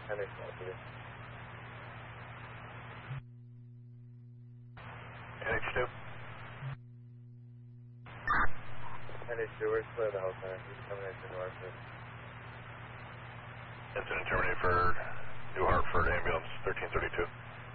NH2. NH2. NH2, we're clear the health center. He's coming into New Hartford. Incident terminated for New Hartford ambulance 1332.